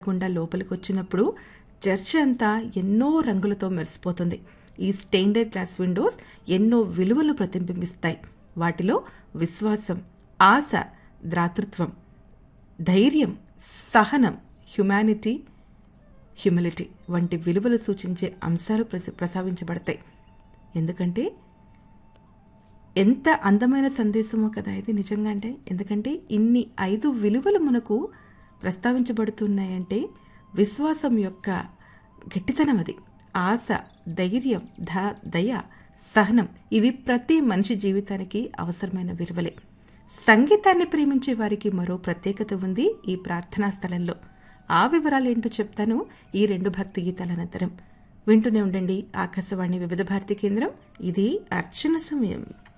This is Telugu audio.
గుండా లోపలికి వచ్చినప్పుడు చర్చ్ అంతా ఎన్నో రంగులతో మెరిసిపోతుంది. ఈ స్టెయిన్డ్ గ్లాస్ విండోస్ ఎన్నో విలువలు ప్రతిబింబిస్తాయి. వాటిలో విశ్వాసం, ఆశ, దాతృత్వం, ధైర్యం, సహనం, హ్యూమిలిటీ వంటి విలువలు సూచించే అంశాలు ప్రస్తావించబడతాయి. ఎందుకంటే ఎంత అందమైన సందేశమో కదా ఇది నిజంగా. ఎందుకంటే ఇన్ని 5 విలువలు మనకు ప్రస్తావించబడుతున్నాయంటే విశ్వాసం యొక్క గట్టితనం అది. ఆశ, ధైర్యం, దయ, సహనం ఇవి ప్రతి మనిషి జీవితానికి అవసరమైన విలువలే. సంగీతాన్ని ప్రేమించే వారికి మరో ప్రత్యేకత ఉంది ఈ ప్రార్థనా స్థలంలో. ఆ వివరాలు ఏంటో చెప్తాను ఈ 2 భక్తి గీతాల అనంతరం. వింటూనే ఉండండి ఆకాశవాణి వివిధ భారతి కేంద్రం. ఇది అర్చన సమయం.